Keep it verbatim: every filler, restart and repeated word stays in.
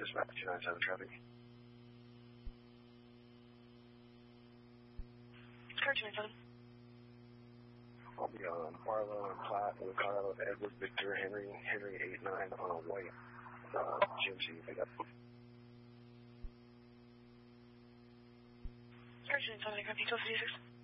dispatch two nine seven traffic. Car two nine seven. I'll be on Marlowe and Platt with Kyle, Edward, Victor, Henry, Henry eight nine on a white uh, G M C pickup. Car two nine seven, I got detail fifty-six.